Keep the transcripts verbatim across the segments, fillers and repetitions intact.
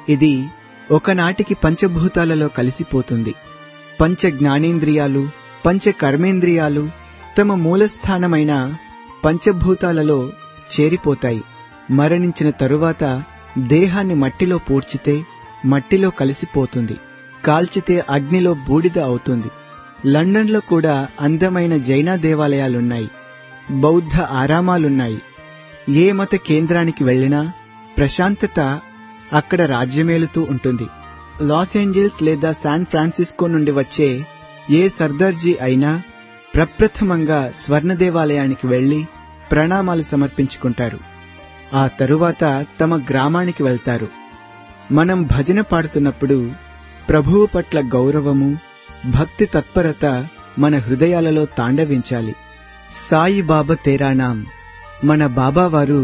ఇది ఒకనాటికి పంచభూతాలలో కలిసిపోతుంది. పంచ జ్ఞానేంద్రియాలు, పంచ కర్మేంద్రియాలు తమ మూలస్థానమైన పంచభూతాలలో చేరిపోతాయి. మరణించిన తరువాత దేహాన్ని మట్టిలో పూడ్చితే మట్టిలో కలిసిపోతుంది, కాల్చితే అగ్నిలో బూడిద అవుతుంది. లండన్లో కూడా అందమైన జైన దేవాలయాలున్నాయి, బౌద్ధ ఆరామాలున్నాయి. ఏ మత కేంద్రానికి వెళ్లినా ప్రశాంతత అక్కడ రాజ్యమేలుతూ ఉంటుంది. లాస్ ఏంజల్స్ లేదా శాన్ ఫ్రాన్సిస్కో నుండి వచ్చే ఏ సర్దార్జీ అయినా ప్రప్రథమంగా స్వర్ణ దేవాలయానికి వెళ్లి ప్రణామాలు సమర్పించుకుంటారు. ఆ తరువాత తమ గ్రామానికి వెళ్తారు. మనం భజన పాడుతున్నప్పుడు ప్రభువు పట్ల గౌరవము, భక్తి తత్పరత మన హృదయాలలో తాండవించాలి. సాయిబాబా తేరానాం. మన బాబావారు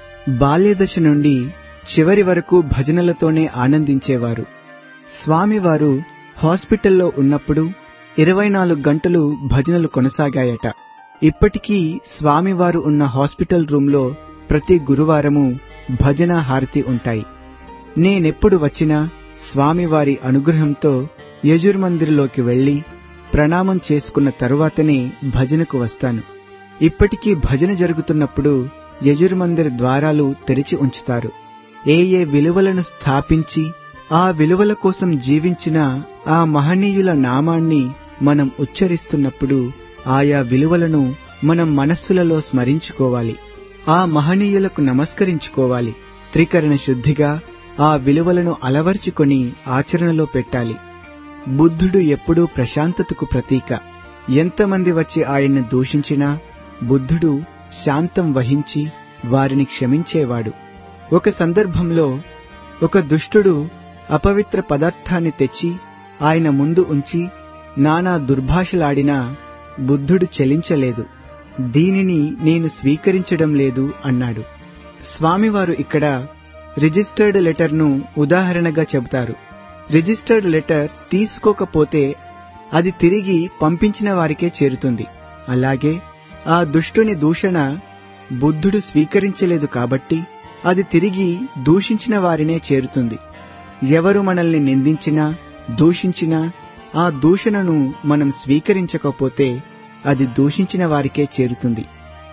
బాల్యదశ నుండి చివరి వరకు భజనలతోనే ఆనందించేవారు. స్వామివారు హాస్పిటల్లో ఉన్నప్పుడు ఇరవై నాలుగు గంటలు భజనలు కొనసాగాయట. ఇప్పటికీ స్వామివారు ఉన్న హాస్పిటల్ రూంలో ప్రతి గురువారము భజన హారతి ఉంటాయి. నేనెప్పుడు వచ్చినా స్వామివారి అనుగ్రహంతో యజుర్మందిర్లోకి వెళ్లి ప్రణామం చేసుకున్న తరువాతనే భజనకు వస్తాను. ఇప్పటికీ భజన జరుగుతున్నప్పుడు యజుర్మందిర్ ద్వారాలు తెరిచి ఉంచుతారు. ఏ ఏ విలువలను స్థాపించి ఆ విలువల కోసం జీవించిన ఆ మహనీయుల నామాన్ని మనం ఉచ్చరిస్తున్నప్పుడు ఆయా విలువలను మనం మనస్సులలో స్మరించుకోవాలి. ఆ మహనీయులకు నమస్కరించుకోవాలి. త్రికరణ శుద్ధిగా ఆ విలువలను అలవర్చుకొని ఆచరణలో పెట్టాలి. బుద్ధుడు ఎప్పుడూ ప్రశాంతతకు ప్రతీక. ఎంతమంది వచ్చి ఆయన్ను దూషించినా బుద్ధుడు శాంతం వహించి వారిని క్షమించేవాడు. ఒక సందర్భంలో ఒక దుష్టుడు అపవిత్ర పదార్థాన్ని తెచ్చి ఆయన ముందు ఉంచి నానా దుర్భాషలాడినా బుద్ధుడు చలించలేదు. దీనిని నేను స్వీకరించడం లేదు అన్నాడు. స్వామివారు ఇక్కడ రిజిస్టర్డ్ లెటర్ను ఉదాహరణగా చెబుతారు. రిజిస్టర్డ్ లెటర్ తీసుకోకపోతే అది తిరిగి పంపించిన వారికే చేరుతుంది. అలాగే ఆ దుష్టుని దూషణ బుద్ధుడు స్వీకరించలేదు కాబట్టి అది తిరిగి దూషించిన వారినే చేరుతుంది. ఎవరు మనల్ని నిందించినా దూషించినా ఆ దూషణను మనం స్వీకరించకపోతే అది దూషించిన వారికే చేరుతుంది.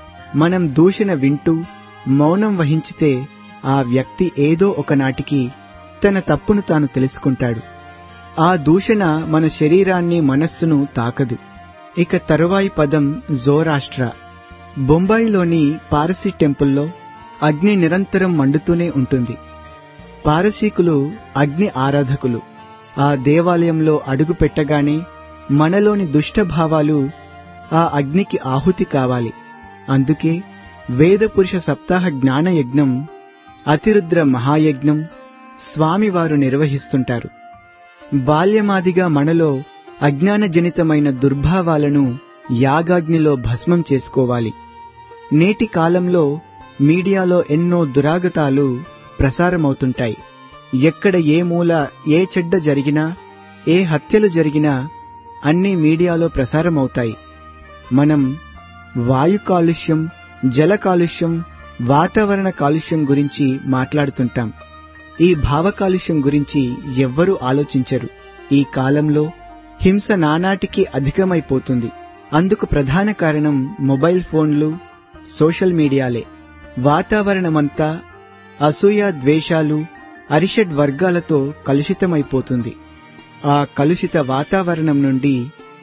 మనం దూషణ వింటూ మౌనం వహించితే ఆ వ్యక్తి ఏదో ఒకనాటికి తన తప్పును తాను తెలుసుకుంటాడు. ఆ దూషణ మన శరీరాన్ని, మనస్సును తాకదు. ఇక తరువాయి పదం జోరాష్ట్ర. బొంబాయిలోని పారసీ టెంపుల్లో అగ్ని నిరంతరం మండుతూనే ఉంటుంది. పారసీకులు అగ్ని ఆరాధకులు. ఆ దేవాలయంలో అడుగు పెట్టగానే మనలోని దుష్టభావాలు ఆ అగ్నికి ఆహుతి కావాలి. అందుకే వేదపురుష సప్తాహ జ్ఞానయజ్ఞం, అతిరుద్ర మహాయజ్ఞం స్వామివారు నిర్వహిస్తుంటారు. బాల్యమాదిగా మనలో అజ్ఞానజనితమైన దుర్భావాలను యాగాగ్నిలో భస్మం చేసుకోవాలి. నేటి కాలంలో మీడియాలో ఎన్నో దురాగతాలు ప్రసారమవుతుంటాయి. ఎక్కడ ఏ మూల ఏ చెడ్డ జరిగినా, ఏ హత్యలు జరిగినా అన్నీ మీడియాలో ప్రసారమవుతాయి. మనం వాయు కాలుష్యం, జల కాలుష్యం, వాతావరణ కాలుష్యం గురించి మాట్లాడుతుంటాం. ఈ భావ కాలుష్యం గురించి ఎవ్వరూ ఆలోచించరు. ఈ కాలంలో హింస నానాటికి అధికమైపోతుంది. అందుకు ప్రధాన కారణం మొబైల్ ఫోన్లు, సోషల్ మీడియాలే. వాతావరణమంతా అసూయ, ద్వేషాలు, అరిషడ్ వర్గాలతో కలుషితమైపోతుంది. ఆ కలుషిత వాతావరణం నుండి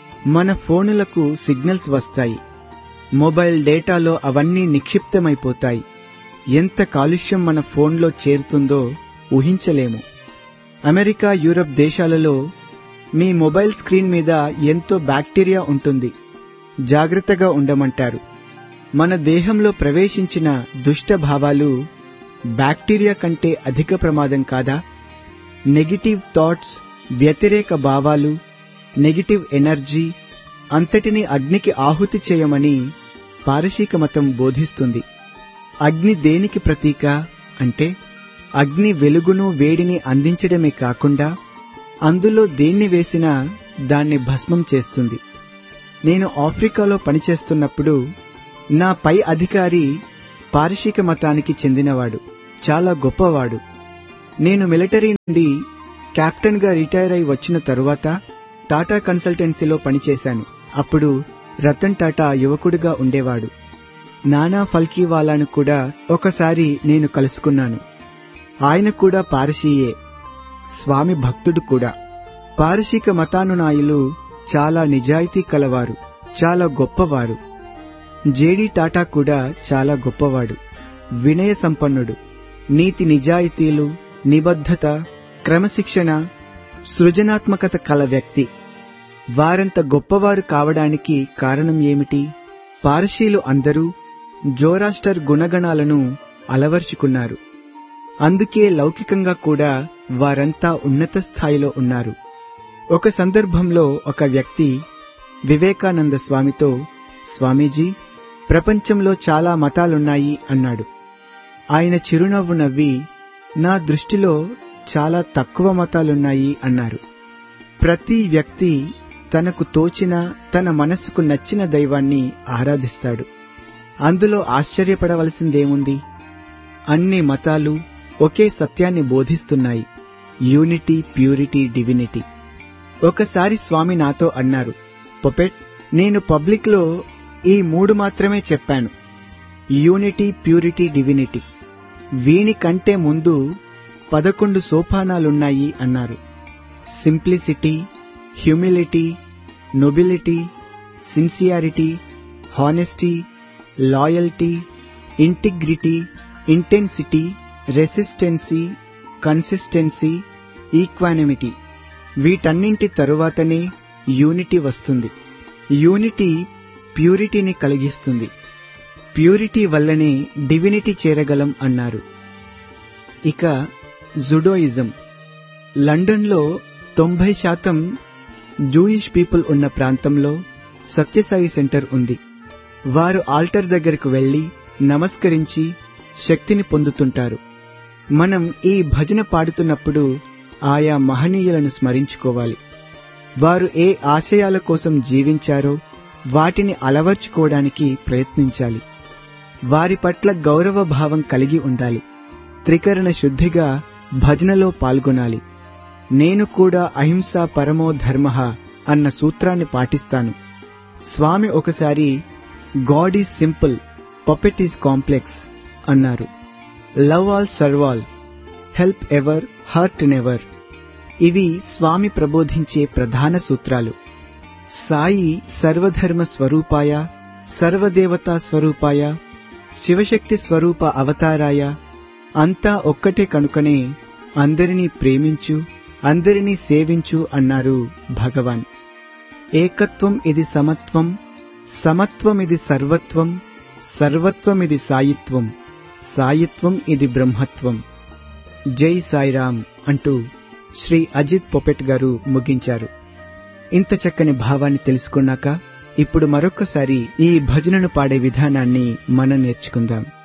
మన ఫోనులకు సిగ్నల్స్ వస్తాయి. మొబైల్ డేటాలో అవన్నీ నిక్షిప్తమైపోతాయి. ఎంత కాలుష్యం మన ఫోన్లో చేరుతుందో ఊహించలేము. అమెరికా, యూరప్ దేశాలలో మీ మొబైల్ స్క్రీన్ మీద ఎంతో బ్యాక్టీరియా ఉంటుంది, జాగ్రత్తగా ఉండమంటారు. మన దేహంలో ప్రవేశించిన దుష్ట భావాలు బ్యాక్టీరియా కంటే అధిక ప్రమాదం కాదా? నెగిటివ్ థాట్స్, వ్యతిరేక భావాలు, నెగిటివ్ ఎనర్జీ అంతటినీ అగ్నికి ఆహుతి చేయమని పారశీక మతం బోధిస్తుంది. అగ్ని దేనికి ప్రతీక అంటే అగ్ని వెలుగును, వేడిని అందించడమే కాకుండా అందులో దేన్ని వేసినా దాన్ని భస్మం చేస్తుంది. నేను ఆఫ్రికాలో పనిచేస్తున్నప్పుడు నా పై అధికారి పారశీక మతానికి చెందినవాడు. చాలా గొప్పవాడు. నేను మిలిటరీ నుండి కెప్టెన్ గా రిటైర్ అయి వచ్చిన తరువాత టాటా కన్సల్టెన్సీలో పనిచేశాను. అప్పుడు రతన్ టాటా యువకుడిగా ఉండేవాడు. నానా ఫల్కీవాలాను కూడా ఒకసారి నేను కలుసుకున్నాను. ఆయన కూడా పారసీయే, స్వామి భక్తుడు కూడా. పారసీక మతానునాయులు చాలా నిజాయితీ కలవారు, చాలా గొప్పవారు. జేడీ టాటా కూడా చాలా గొప్పవాడు, వినయ సంపన్నుడు. నీతి నిజాయితీలు, నిబద్ధత, క్రమశిక్షణ, సృజనాత్మకత కల వ్యక్తి. వారంత గొప్పవారు కావడానికి కారణం ఏమిటి? పారసీలు అందరూ జోరాస్టర్ గుణగణాలను అలవర్చుకున్నారు. అందుకే లౌకికంగా కూడా వారంతా ఉన్నత స్థాయిలో ఉన్నారు. ఒక సందర్భంలో ఒక వ్యక్తి వివేకానంద స్వామితో, స్వామీజీ, ప్రపంచంలో చాలా మతాలున్నాయి అన్నాడు. ఆయన చిరునవ్వు నవ్వి, నా దృష్టిలో చాలా తక్కువ మతాలున్నాయి అన్నారు. ప్రతి వ్యక్తి తనకు తోచిన, తన మనస్సుకు నచ్చిన దైవాన్ని ఆరాధిస్తాడు. అందులో ఆశ్చర్యపడవలసిందేముంది? అన్ని మతాలు ఒకే సత్యాన్ని బోధిస్తున్నాయి, యూనిటీ, ప్యూరిటీ, డివినిటీ. ఒకసారి స్వామి నాతో అన్నారు, పొపెట్, నేను పబ్లిక్ లో ఈ మూడు మాత్రమే చెప్పాను, యూనిటీ, ప్యూరిటీ, డివినిటీ. వీని కంటే ముందు పదకొండు సోపానాలున్నాయి అన్నారు. Simplicity, humility, nobility, sincerity, honesty, loyalty, integrity, intensity, resistancy, consistency, equanimity. వీటన్నింటి తరువాతనే యూనిటీ వస్తుంది. యూనిటీ ప్యూరిటీని కలిగిస్తుంది. ప్యూరిటీ వల్లనే డివినిటీ చేరగలం అన్నారు. ఇక జుడోయిజం. లండన్లో తొంభై శాతం జూయిష్ పీపుల్ ఉన్న ప్రాంతంలో సత్యసాయి సెంటర్ ఉంది. వారు ఆల్టర్ దగ్గరకు వెళ్లి నమస్కరించి శక్తిని పొందుతుంటారు. మనం ఈ భజన పాడుతున్నప్పుడు ఆయా మహనీయులను స్మరించుకోవాలి. వారు ఏ ఆశయాల కోసం జీవించారో వాటిని అలవర్చుకోవడానికి ప్రయత్నించాలి. వారి పట్ల గౌరవ భావం కలిగి ఉండాలి. త్రికరణ శుద్ధిగా భజనలో పాల్గొనాలి. నేను కూడా అహింసా పరమో ధర్మః అన్న సూత్రాన్ని పాటిస్తాను. స్వామి ఒకసారి God is simple, puppet is complex అన్నారు. Love all, serve all, help ever, hurt never. ఇవి స్వామి ప్రబోధించే ప్రధాన సూత్రాలు. సాయి సర్వధర్మ స్వరూపాయ, సర్వదేవతా స్వరూపాయ, శివశక్తి స్వరూప అవతారాయ, అంతా ఒక్కటే కనుకనే అందరినీ ప్రేమించు, అందరినీ సేవించు అన్నారు భగవాన్. ఏకత్వం ఇది సమత్వం, సమత్వం ఇది సర్వత్వం, సర్వత్వం ఇది సాయిత్వం, సాయిత్వం ఇది బ్రహ్మత్వం. జై సాయిరామ్ అంటూ శ్రీ అజిత్ పొపెట్ గారు ముగించారు. ఇంత చక్కని భావాన్ని తెలుసుకున్నాక ఇప్పుడు మరొక్కసారి ఈ భజనను పాడే విధానాన్ని మనం నేర్చుకుందాం.